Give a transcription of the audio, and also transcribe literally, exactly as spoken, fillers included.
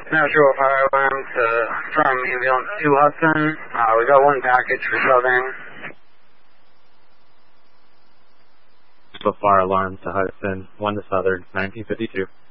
Natural fire alarm to, from ambulance to Hudson. Uh, we got one package for Southern. The fire alarm to Hudson, one to Southern, nineteen fifty-two.